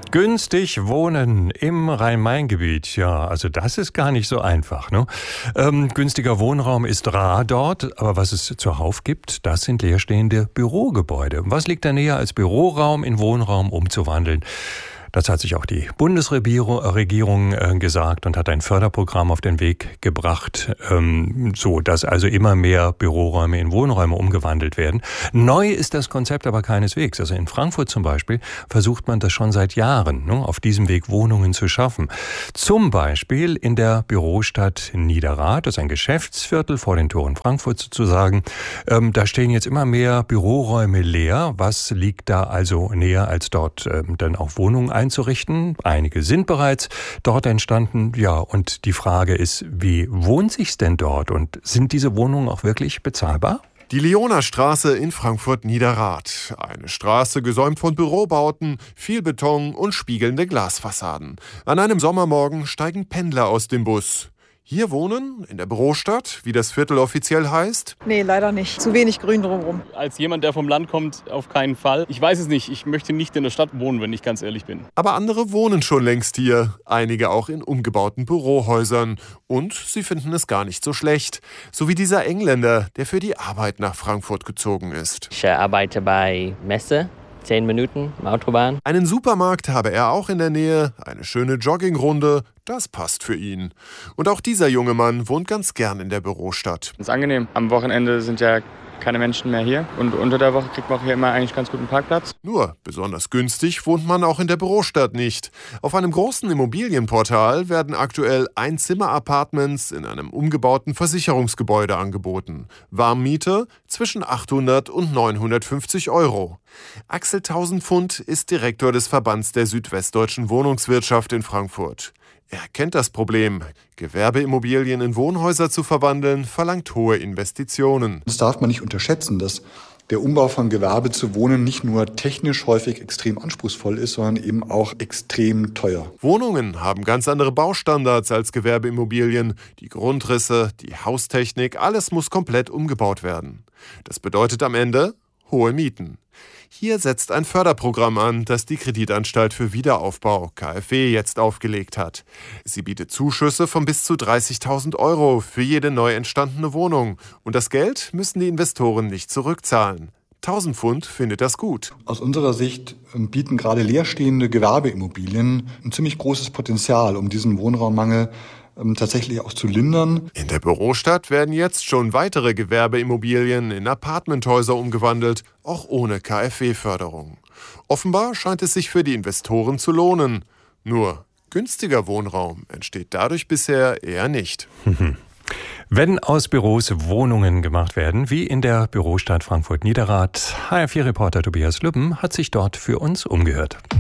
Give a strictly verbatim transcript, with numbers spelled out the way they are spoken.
Günstig wohnen im Rhein-Main-Gebiet, ja, also das ist gar nicht so einfach, ne? Ähm, günstiger Wohnraum ist rar dort, aber was es zuhauf gibt, das sind leerstehende Bürogebäude. Was liegt da näher, als Büroraum in Wohnraum umzuwandeln? Das hat sich auch die Bundesregierung äh, gesagt und hat ein Förderprogramm auf den Weg gebracht, ähm, so dass also immer mehr Büroräume in Wohnräume umgewandelt werden. Neu ist das Konzept aber keineswegs. Also in Frankfurt zum Beispiel versucht man das schon seit Jahren, ne, auf diesem Weg Wohnungen zu schaffen. Zum Beispiel in der Bürostadt Niederrad, das ist ein Geschäftsviertel vor den Toren Frankfurts sozusagen. Ähm, da stehen jetzt immer mehr Büroräume leer. Was liegt da also näher, als dort ähm, dann auch Wohnungen einzurichten? Einige sind bereits dort entstanden. Ja, und die Frage ist, wie wohnt sich's denn dort? Und sind diese Wohnungen auch wirklich bezahlbar? Die Leonerstraße in Frankfurt-Niederrad. Eine Straße gesäumt von Bürobauten, viel Beton und spiegelnde Glasfassaden. An einem Sommermorgen steigen Pendler aus dem Bus. Hier wohnen, in der Bürostadt, wie das Viertel offiziell heißt? Nee, leider nicht. Zu wenig Grün drumherum. Als jemand, der vom Land kommt, auf keinen Fall. Ich weiß es nicht. Ich möchte nicht in der Stadt wohnen, wenn ich ganz ehrlich bin. Aber andere wohnen schon längst hier. Einige auch in umgebauten Bürohäusern. Und sie finden es gar nicht so schlecht. So wie dieser Engländer, der für die Arbeit nach Frankfurt gezogen ist. Ich arbeite bei Messe. Zehn Minuten Autobahn. Einen Supermarkt habe er auch in der Nähe, eine schöne Joggingrunde, das passt für ihn. Und auch dieser junge Mann wohnt ganz gern in der Bürostadt. Das ist angenehm. Am Wochenende sind ja keine Menschen mehr hier und unter der Woche kriegt man auch hier immer eigentlich ganz guten Parkplatz. Nur, besonders günstig wohnt man auch in der Bürostadt nicht. Auf einem großen Immobilienportal werden aktuell Einzimmer-Apartments in einem umgebauten Versicherungsgebäude angeboten. Warmmiete zwischen achthundert und neunhundertfünfzig Euro. Axel Tausendpfund ist Direktor des Verbands der südwestdeutschen Wohnungswirtschaft in Frankfurt. Er kennt das Problem. Gewerbeimmobilien in Wohnhäuser zu verwandeln, verlangt hohe Investitionen. Das darf man nicht unterschätzen, dass der Umbau von Gewerbe zu Wohnen nicht nur technisch häufig extrem anspruchsvoll ist, sondern eben auch extrem teuer. Wohnungen haben ganz andere Baustandards als Gewerbeimmobilien. Die Grundrisse, die Haustechnik, alles muss komplett umgebaut werden. Das bedeutet am Ende hohe Mieten. Hier setzt ein Förderprogramm an, das die Kreditanstalt für Wiederaufbau, K f W, jetzt aufgelegt hat. Sie bietet Zuschüsse von bis zu dreißigtausend Euro für jede neu entstandene Wohnung. Und das Geld müssen die Investoren nicht zurückzahlen. Tausendpfund findet das gut. Aus unserer Sicht bieten gerade leerstehende Gewerbeimmobilien ein ziemlich großes Potenzial, um diesen Wohnraummangel tatsächlich auch zu lindern. In der Bürostadt werden jetzt schon weitere Gewerbeimmobilien in Apartmenthäuser umgewandelt, auch ohne K f W-Förderung. Offenbar scheint es sich für die Investoren zu lohnen. Nur günstiger Wohnraum entsteht dadurch bisher eher nicht. Wenn aus Büros Wohnungen gemacht werden, wie in der Bürostadt Frankfurt-Niederrad, H R vier Reporter Tobias Lübben hat sich dort für uns umgehört.